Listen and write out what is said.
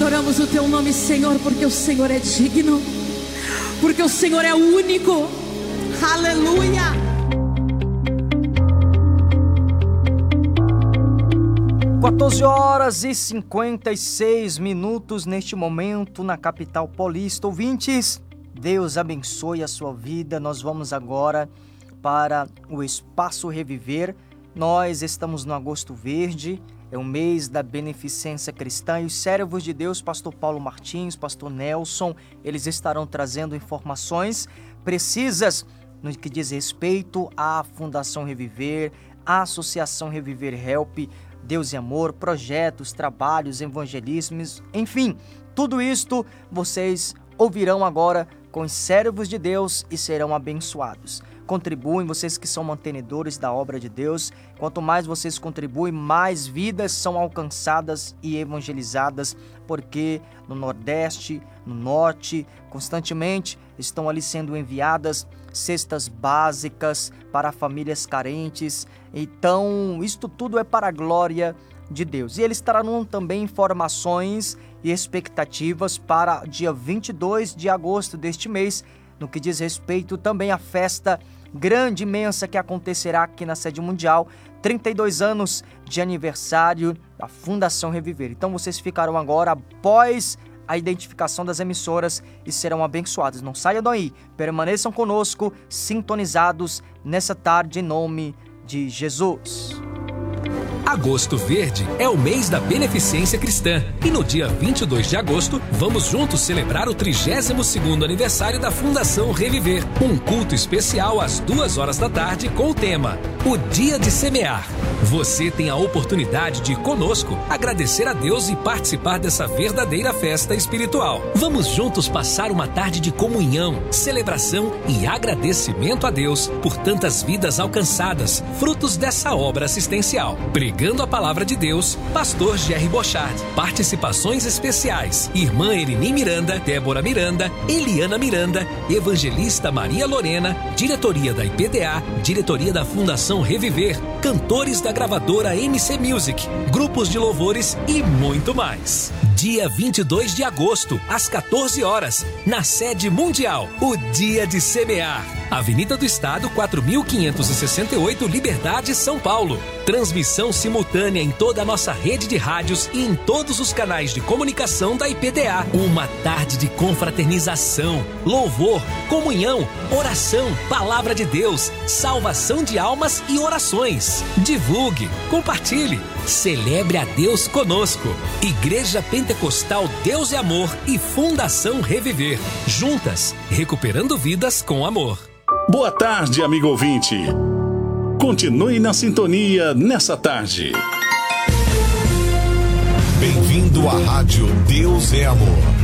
adoramos o teu nome, Senhor, porque o Senhor é digno, porque o Senhor é único. Aleluia. (14h56) neste momento na capital paulista. Ouvintes, Deus abençoe a sua vida. Nós vamos agora para o Espaço Reviver. Nós estamos no Agosto Verde, é o mês da beneficência cristã, e os servos de Deus, pastor Paulo Martins, pastor Nelson, eles estarão trazendo informações precisas no que diz respeito à Fundação Reviver, à Associação Reviver Help, Deus e Amor, projetos, trabalhos, evangelismos, enfim, tudo isto vocês ouvirão agora com os servos de Deus e serão abençoados. Contribuem, vocês que são mantenedores da obra de Deus. Quanto mais vocês contribuem, mais vidas são alcançadas e evangelizadas, porque no Nordeste, no Norte, constantemente estão ali sendo enviadas cestas básicas para famílias carentes. Então, isto tudo é para a glória de Deus. E eles trarão também informações e expectativas para dia 22 de agosto deste mês, no que diz respeito também à festa grande, imensa, que acontecerá aqui na sede mundial, 32 anos de aniversário da Fundação Reviver. Então vocês ficarão agora após a identificação das emissoras e serão abençoados. Não saiam daí, permaneçam conosco, sintonizados nessa tarde, em nome de Jesus. Agosto Verde é o mês da beneficência cristã e no dia 22 de agosto vamos juntos celebrar o 32º aniversário da Fundação Reviver. Um culto especial às 2h da tarde com o tema O Dia de Semear. Você tem a oportunidade de conosco agradecer a Deus e participar dessa verdadeira festa espiritual. Vamos juntos passar uma tarde de comunhão, celebração e agradecimento a Deus por tantas vidas alcançadas, frutos dessa obra assistencial. Pregando a palavra de Deus, pastor Jerry Bochard. Participações especiais: irmã Erini Miranda, Débora Miranda, Eliana Miranda, evangelista Maria Lorena, diretoria da IPDA, diretoria da Fundação Reviver, cantores da gravadora MC Music, grupos de louvores e muito mais. Dia 22 de agosto, às 14h, na sede mundial, o Dia de Semear. Avenida do Estado, 4568, Liberdade, São Paulo. Transmissão simultânea em toda a nossa rede de rádios e em todos os canais de comunicação da IPDA. Uma tarde de confraternização, louvor, comunhão, oração, palavra de Deus, salvação de almas e orações. Divulgue, compartilhe, celebre a Deus conosco. Igreja Pentecostal Deus e Amor e Fundação Reviver. Juntas, recuperando vidas com amor. Boa tarde, amigo ouvinte. Continue na sintonia nessa tarde. Bem-vindo à Rádio Deus é Amor.